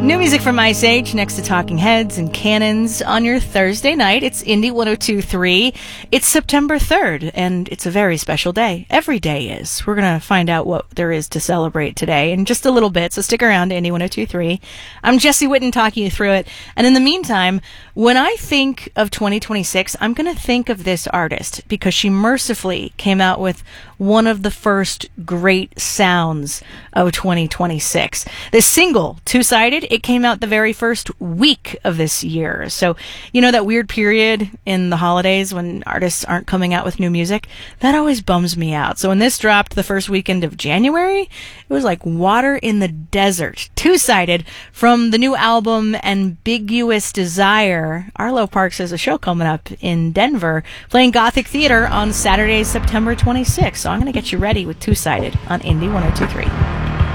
New music from Ice Age next to Talking Heads and Cannons on your Thursday night. It's Indie 102.3. It's September 3rd, and it's a very special day. Every day is. We're going to find out what there is to celebrate today in just a little bit, so stick around to Indie 102.3. I'm Jesse Whitten talking you through it. And in the meantime, when I think of 2026, I'm going to think of this artist because she mercifully came out with one of the first great sounds of 2026. This single, Two-Sided, it came out the very first week of this year. So, you know that weird period in the holidays when artists aren't coming out with new music? That always bums me out. So when this dropped the first weekend of January, it was like water in the desert. Two-Sided from the new album Ambiguous Desire. Arlo Parks has a show coming up in Denver playing Gothic Theater on Saturday, September 26th. So I'm going to get you ready with Two-Sided on Indie 102.3.